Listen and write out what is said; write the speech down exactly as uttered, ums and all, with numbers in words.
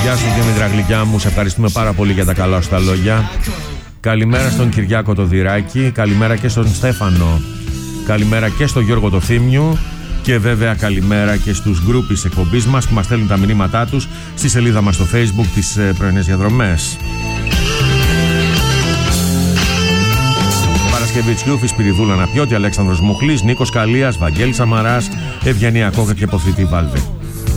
Γεια σου Δημήτρα γλυκιά μου, σε ευχαριστούμε πάρα πολύ για τα καλά σου τα λόγια. Καλημέρα στον Κυριάκο το Δυράκη, καλημέρα και στον Στέφανο, καλημέρα και στον Γιώργο το Θήμιου και βέβαια καλημέρα και στους γκρουπ εκπομπής μας που μας στέλνουν τα μηνύματά τους στη σελίδα μας στο Facebook, τις πρωινές διαδρομές. Παρασκευητσιούφη, Σπυριδούλα Ναπιώτη, Αλέξανδρος Μουχλής, Νίκος Καλίας, Βαγγέλης Αμαράς, Ευγενία Κόκα και Ποθητή Βάλβη.